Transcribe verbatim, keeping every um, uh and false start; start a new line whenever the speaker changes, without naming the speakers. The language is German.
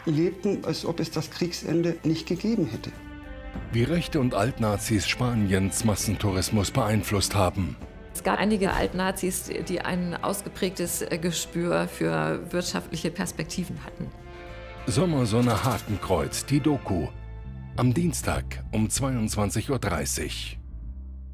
lebten, als ob es das Kriegsende nicht gegeben hätte.
Wie Rechte und Altnazis Spaniens Massentourismus beeinflusst haben.
Es gab einige Altnazis, die ein ausgeprägtes Gespür für wirtschaftliche Perspektiven hatten.
Sommersonne Hakenkreuz, die Doku. Am Dienstag um zweiundzwanzig Uhr dreißig.